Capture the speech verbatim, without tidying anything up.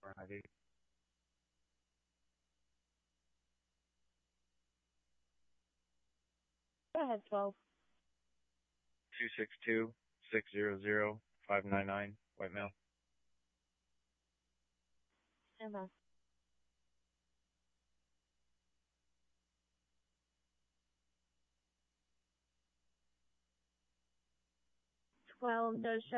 Friday. Go ahead, twelve. Two six two six zero zero five nine nine. White male. Stand by. twelve does show